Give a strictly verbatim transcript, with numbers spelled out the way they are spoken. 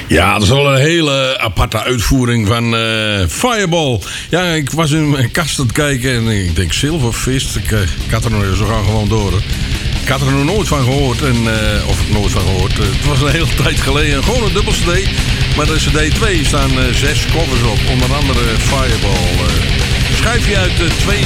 Ja, dat is wel een hele aparte uitvoering van uh, Fireball. Ja, ik was in mijn kast aan het kijken en ik denk zilvervist. Ik, uh, ik had er nog zo gaan gewoon door. Ik had er nog nooit van gehoord. En, uh, of ik nooit van gehoord. Uh, het was een hele tijd geleden. Gewoon een dubbel cd. Maar de cd twee staan uh, zes covers op. Onder andere Fireball. Uh, schijfje uit uh, twee